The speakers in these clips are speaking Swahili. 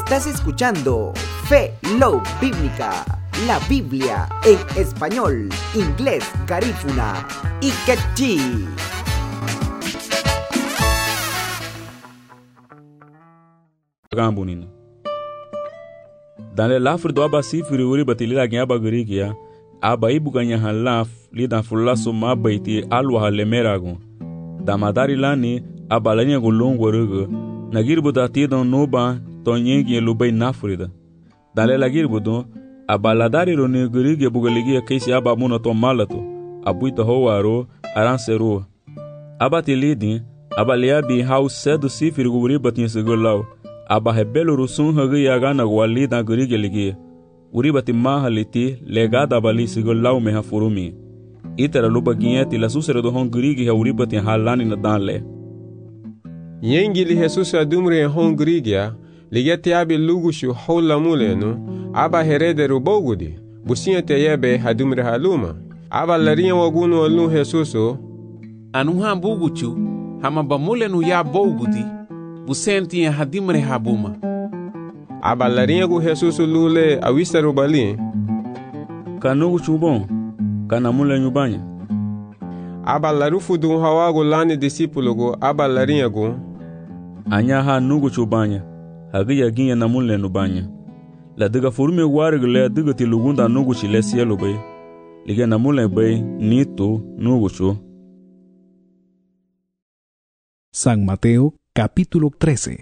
Estás escuchando Fe Love Bíblica, la Biblia en español, inglés, garífuna y quechí. Gambunina. Dans le lafre do abasi furiuri batilila gyaba gurigia, aba ibuganya halaf lidan fulaso mabaiti alwa halemerago. Damadari lani abalanya gulongo rugo, nagirbu datidon noba tonyengi lubai nafrida. Dans le lagirbu abaladari roni gurigia bugaligia kesi aba muna to malato, abuita hoaro aransero. Abatilidin abaliabi hau sedu sifiri guri batin segulau. Aba hebelo rusun hagi yaga na wali da gurige ligi uri bati mahaliti legada bali sigol law me ha furumi itera luba gieti la susere do hon gurige ha uri bati halani na danle yengi li Jesus adumre hon gurige ligeti abi lugushu hola muleno aba herede rubogudi businha te yebe hadumre haluma aba larinha wagunu alu Jesuso anu ha buguchu hama bamulenu ya bogudi busenti ya hadimre habuma. Abalarinha gu Jesus lule awista rubali. Kanugu chubon, kanamule nyubanya. Abalarufu du hawagu lani discipulo gu abalarinha gu. Anya ha nugu chubanya, hagiya ginya namule nubanya. La diga furume warig le diga tilugunda nugu chile cielo bay. Liga namule bay nito nugu chu. San Mateo Capítulo 13.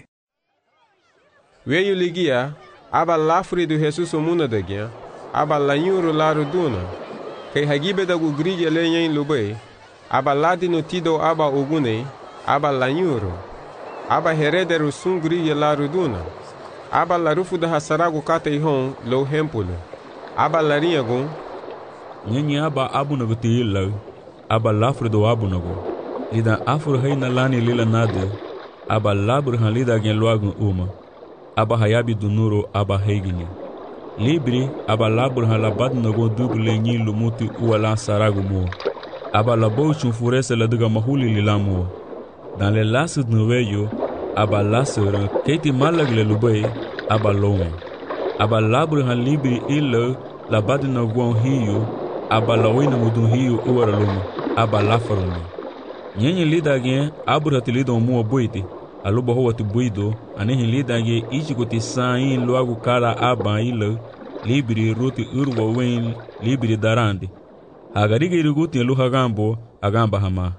Veio ligia, aba lafri do Jesus omuna dagia, aba lanyuru laru duna, kay hagibe da gugrige lenyen lubay, aba ladi no tido aba ogune, aba lanyuru, aba herederu sun grige laru duna, aba larufu da hasaragu kata ihon lo hempulo, aba larinhagun, nyenye aba abunaguti ila, aba lafri do abunagu, lida afur heina lani lila nade, aba labur han lida gen loagun uma aba hayabi dunuro aba heiginya libri aba labur han labad nago duble nyi lumuti uala saragu mo aba labo chunfurese la diga mahuli lilamu dans les lases noveyo aba lasera keti malagle lubay aba lowe aba labur han libri illa labad nago hiyo aba lawina mudun hiyo uara lumu aba lafaruni nyenye lida gen aburati lidon mu boiti aluba ho watu buido anehi lidange ichikuti sain loagu kara aba ila libri roti urwa wen libri darandi hagarige iriguti lu hagambo agamba hama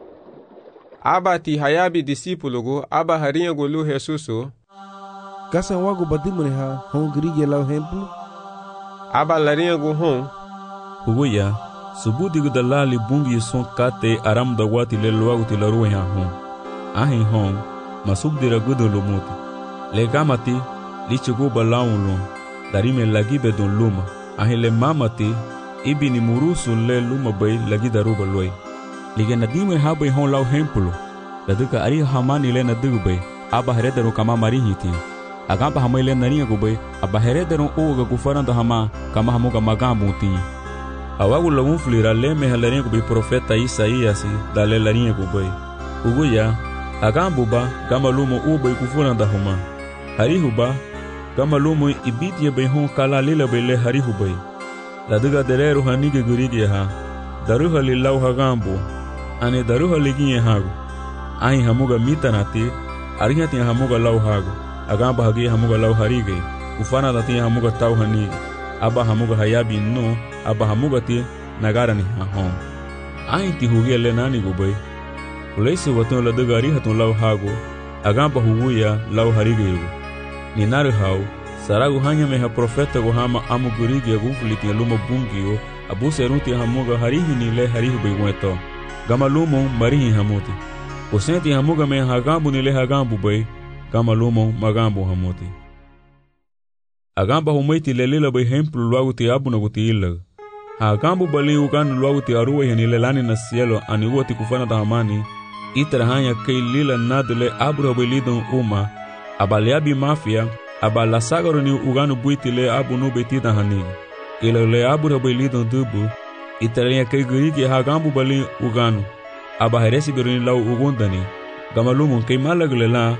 aba ti hayabi discipulo go aba harinha go lu Jesuso kasan wagu badimre ha hon grige lau hemplo aba larinha go hon hugoya subudi go dalali bungi son kate aram da wati le loagu ti la ruha hon ahin hon masubdira gudo lomuti le gamati lichigo balaulo darime lagibe don luma ahile mamati ibini murusu le luma bay lagi daruba loy ligena dime habe hon law hemplo laduka ari hamani le nadu bay aba heredero kama mari hiti agamba hamile nariya go bay aba heredero oga gufaranda hama kama hamuga magambu ti awagu lagun flira le mehalarinha go bay profeta Isaías dale larinha go bay uguya agambuba kama lumo uba ikufuranda huma harihuba kama lumo ibidia behon kala lila bele harihuba la diga dereru hanige gurige ha daruha lilau hagambu ane daruha liginye hagu ai hamuga mitanati arihati hamuga lau hagu agamba hagi hamuga lau harige ufana dati hamuga tau hanige aba hamuga hayabi no aba hamuga ti nagara ni hon ai ti huge le nani gubay Ulaisi waton la dagari haton lau hago, agamba huguya lau harigeiru. Ni naru hau, saragu hanya meha profeta go hama amu gurigi ya gufuliti ya luma bungiyo, abu serunti ya hamuga harihi ni le harihu beigweto. Gama lumo marihi hamuti. Usenti hamuga meha hagambu ni le hagambu bay, gama lumo magambu hamuti. Agamba humaiti le lila bay hemplu luagu ti abu na guti illa. Hagambu bali uganu luagu ti aruwa ya ni le lani na cielo ani uwa ti kufana ta hamani, itara hanya kay lila nadle abro belidon uma abaliabi mafia abala sagaro ni uganu buitile abu no betida hani ila le abro belidon dubu itara hanya kay gurigi hagambu bali uganu aba heresi berni law ugundani gamalumun kay malagle la